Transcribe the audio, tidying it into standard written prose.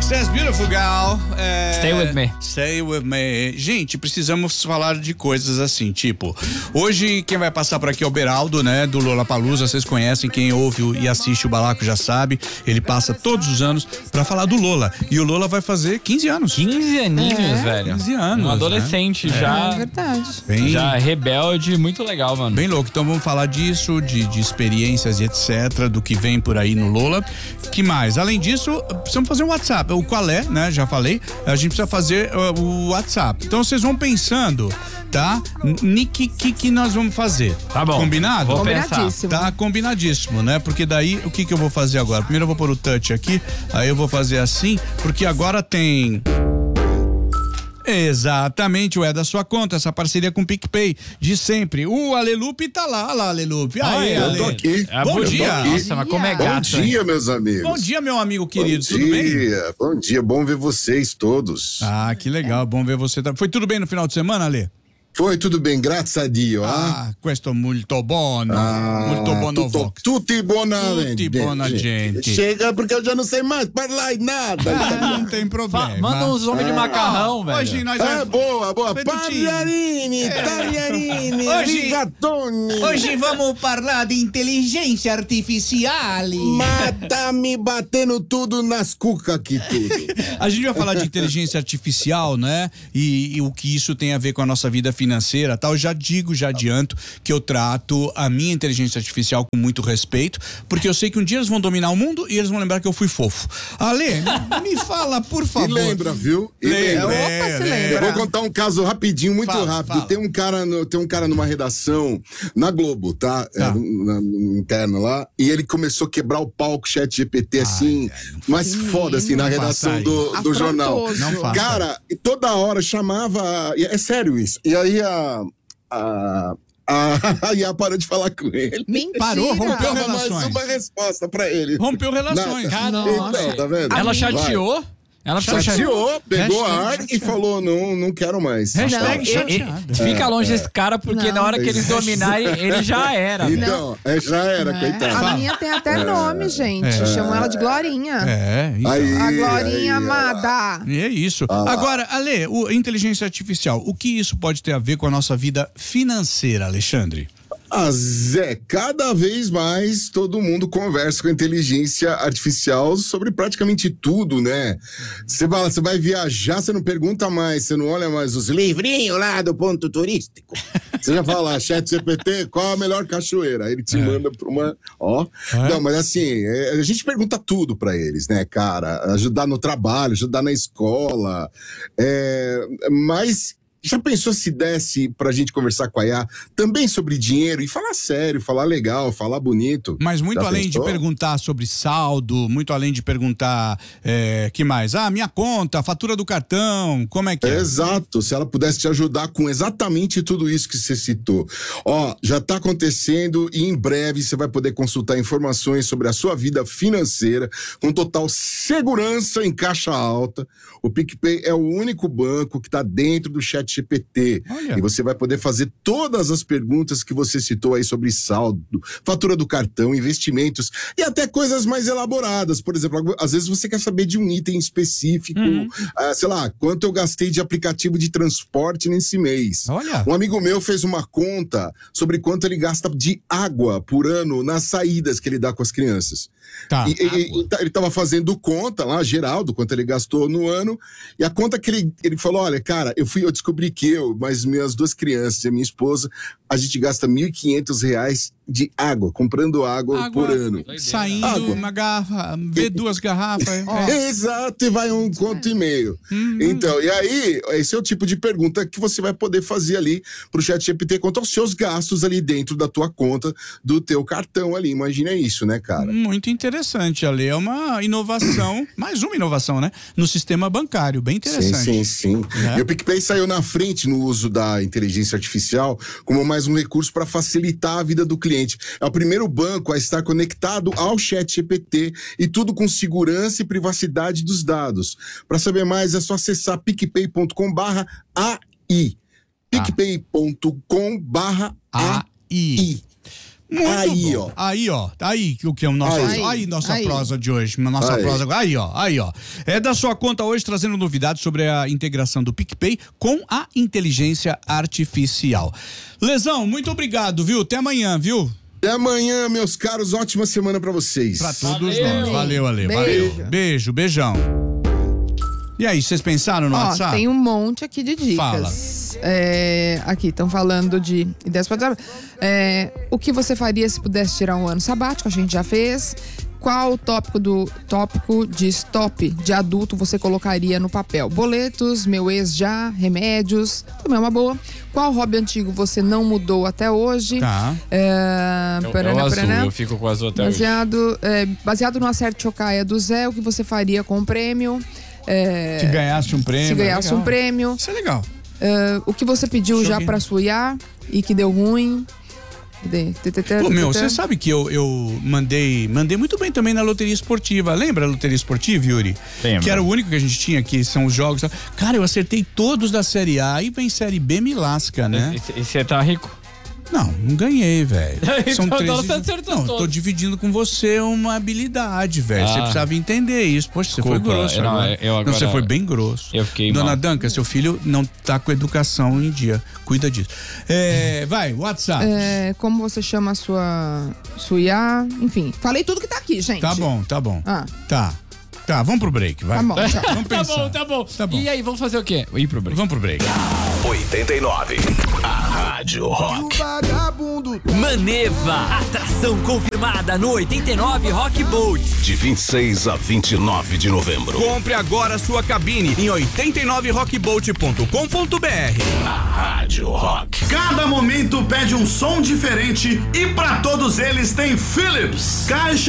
That's beautiful, gal. Stay with me. Stay with me. Gente, precisamos falar de coisas assim, tipo, hoje quem vai passar por aqui é o Beraldo, né, do Lollapalooza. Vocês conhecem, quem ouve e assiste o Balaco já sabe. Ele passa todos os anos pra falar do Lola. E o Lola vai fazer 15 anos. 15 aninhos, velho. 15 anos. Um adolescente, né? já. É verdade. Bem, Já rebelde, muito legal, mano. bem louco. Então vamos falar disso, de experiências e etc, do que vem por aí no Lola. Que mais? Além disso, precisamos fazer um WhatsApp. O qual é, né? Já falei. A gente precisa fazer o WhatsApp. Então vocês vão pensando, tá? Que nós vamos fazer. Tá bom. Combinado? Vou pensar. Combinadíssimo. Tá combinadíssimo, né? Porque daí, o que eu vou fazer agora? Primeiro eu vou pôr o touch aqui, aí eu vou fazer assim, porque agora tem... Exatamente, é da sua conta, essa parceria com o PicPay de sempre. O Alelupe tá lá, olha lá, Alelupe. Aí, eu Ale. tô aqui. Bom dia. Nossa, mas como é Bom gato, hein? dia, meus amigos. Bom dia, meu amigo querido, Bom tudo bem? dia, bom dia, bom ver vocês todos. Ah, que legal, bom ver você. Foi tudo bem no final de semana, Ale? Foi tudo bem, graças a Dio. Questo molto buono, molto buono vox. Tutti buonamente. Tutti buona gente. Chega porque eu já não sei mais falar em nada. Não tem problema. Manda uns homens de macarrão, velho. Hoje nós Boa. Fedutini. Tagliarini, Hoje- rigatoni. Hoje vamos falar de inteligência artificial. Mas tá me batendo tudo nas cucas aqui, tudo. A gente vai falar de inteligência artificial, né? E o que isso tem a ver com a nossa vida financeira, tal. Já adianto que eu trato a minha inteligência artificial com muito respeito, porque eu sei que um dia eles vão dominar o mundo e eles vão lembrar que eu fui fofo. Ale, me fala, por E favor. lembra, viu? E lembra. Opa, se lembra. Eu vou contar um caso rapidinho, muito Fala, rápido. fala. Tem um cara numa redação na Globo, tá? No interno lá. E ele começou a quebrar o palco chat GPT, assim, mas foda, assim, na não redação faça do jornal. Afrontoso. Não faça. Cara, e toda hora chamava. É sério isso. E aí a IA parou de falar com ele. Mentira. Parou, rompeu Dava relações. mais uma resposta pra ele. Rompeu relações. Nada. Então, tá vendo? Ela Vai. chateou. Ela Chateou, pegou Hashtag ar e chateado. falou: não quero mais. Hashtag Não, chateado. Fica longe desse cara, porque Não. na hora que eles dominarem, ele já era. velho. Então, já era, coitado. A minha tem até nome, gente. Chamam ela de Glorinha. Isso. Aí, A Glorinha aí, ó. amada. E é isso. Agora, Ale, inteligência artificial, o que isso pode ter a ver com a nossa vida financeira, Alexandre? Zé, cada vez mais todo mundo conversa com a inteligência artificial sobre praticamente tudo, né? Você vai viajar, você não pergunta mais, você não olha mais os livrinhos lá do ponto turístico. Você já fala, chat GPT, qual a melhor cachoeira? Aí ele te manda pra uma... Não, mas assim, a gente pergunta tudo pra eles, né, cara? Ajudar no trabalho, ajudar na escola. Mas... Já pensou se desse pra gente conversar com a IA também sobre dinheiro e falar sério, falar legal, falar bonito? Mas muito Já além pensou? de perguntar sobre saldo, muito além de perguntar, que mais? Minha conta, fatura do cartão, como é que é? Exato, se ela pudesse te ajudar com exatamente tudo isso que você citou. Já tá acontecendo e em breve você vai poder consultar informações sobre a sua vida financeira com total segurança em caixa alta. O PicPay é o único banco que tá dentro do chat GPT. Olha. E você vai poder fazer todas as perguntas que você citou aí sobre saldo, fatura do cartão, investimentos e até coisas mais elaboradas. Por exemplo, às vezes você quer saber de um item específico, sei lá, quanto eu gastei de aplicativo de transporte nesse mês. Olha. Um amigo meu fez uma conta sobre quanto ele gasta de água por ano nas saídas que ele dá com as crianças. Tá. Ele estava fazendo conta lá, geral, do quanto ele gastou no ano, e a conta que ele falou, olha, cara, eu descobri que mas minhas duas crianças e a minha esposa, a gente gasta R$1.500 de água, comprando água por ano. Saindo Água. uma garrafa, vê duas garrafas. Exato, e vai um conto e meio. Então, e aí, esse é o tipo de pergunta que você vai poder fazer ali pro chat GPT quanto aos seus gastos ali dentro da tua conta, do teu cartão ali. Imagina isso, né, cara? Muito interessante, Ale. É uma inovação, mais uma inovação, né? No sistema bancário, bem interessante. Sim. E o PicPay saiu na frente no uso da inteligência artificial como mais um recurso para facilitar a vida do cliente. É o primeiro banco a estar conectado ao chat GPT e tudo com segurança e privacidade dos dados. Para saber mais é só acessar picpay.com/AI. picpay.com/AI. Muito Aí, bom. ó. Aí o que é o nosso. Aí nossa prosa de hoje. Nossa prosa. Aí, ó. É da sua conta hoje, trazendo novidades sobre a integração do PicPay com a inteligência artificial. Lesão, muito obrigado, viu? Até amanhã, viu? Até amanhã, meus caros. Ótima semana pra vocês. Pra todos nós. Valeu. Beijo. Beijão. E aí, vocês pensaram no WhatsApp? Tem um monte aqui de dicas. Fala. Aqui, estão falando de ideias para o que você faria se pudesse tirar um ano sabático? A gente já fez. Qual o tópico de stop de adulto você colocaria no papel? Boletos, meu ex já, remédios, também é uma boa. Qual hobby antigo você não mudou até hoje? Tá. Eu azul, eu fico com o azul até hoje. Baseado no Acerte Chocaia do Zé, o que você faria com o prêmio? Se ganhasse um prêmio. Se ganhasse um prêmio. Isso é legal. O que você pediu já pra suiar e que deu ruim? Pô, você sabe que eu mandei muito bem também na loteria esportiva. Lembra a loteria esportiva, Yuri? Lembro. Que era o único que a gente tinha, que são os jogos. Cara, eu acertei todos da Série A e vem Série B me lasca, né? E você tá rico? Não ganhei, velho. São Então, 13. você acertou Não, todos. tô dividindo com você uma habilidade, velho. Você precisava entender isso. Poxa, você foi Desculpa, grosso não, agora. eu agora- Não, você foi bem grosso. Eu fiquei Dona mal. Danca, seu filho não tá com educação em dia. Cuida disso. Vai, WhatsApp. Como você chama a sua IA? Enfim, falei tudo que tá aqui, gente. Tá bom. Ah. Tá, vamos pro break, vai. Tá bom, tchau. Vamos pensar. Tá bom. Tá bom. E aí, vamos fazer o quê? Ir pro break. Vamos pro break. 89. A Rádio Rock. Maneva, atração confirmada no 89 Rock Boat. De 26 a 29 de novembro. Compre agora sua cabine em 89rockboat.com.br. A Rádio Rock. Cada momento pede um som diferente e pra todos eles tem Philips. Caixa